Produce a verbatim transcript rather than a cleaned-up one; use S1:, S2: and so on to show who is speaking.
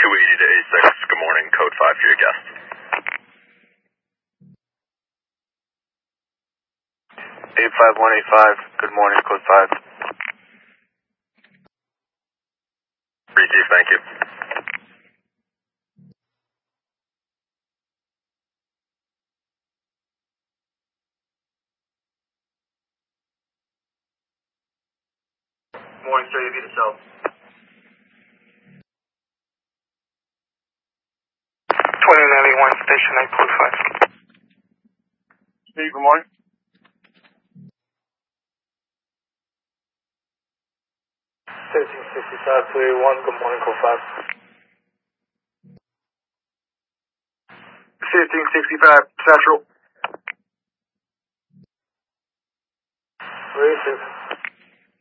S1: two eighty to A six, good morning, code five for your guest.
S2: eight five one eight five, good morning, code five.
S1: Receive, thank you.
S2: Morning, sir, you need a cell.
S3: twenty ninety-one, station eight, code five.
S2: Steve, good morning. thirteen sixty-five, two eighty-one, good morning, code five. fifteen sixty-five, Central. Receive.